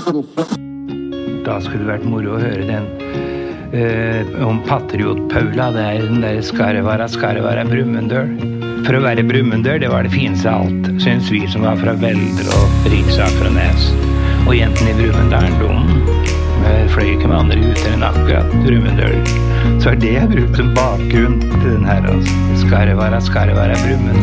Da skulle det vært moro å høre den om Patriot-Paula, det den der Skarvara Brumunddøl. For å være Brumunddøl, det var det fineste av alt, synes vi som var fra Velder og Riksaker og Nes. Og jentene i Brumunddølen, de fløy ikke med andre ut enn akkurat Brumunddøl. Så det jeg brukt som bakgrunn til den her, altså. Skarvara Brumunddøl.